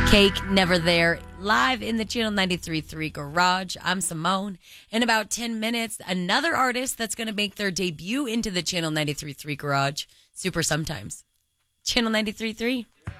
Cake Never There, live in the Channel 93.3 garage. I'm Simone. In about 10 minutes, another artist that's going to make their debut into the Channel 93.3 garage. Super Sometimes. Channel 93.3.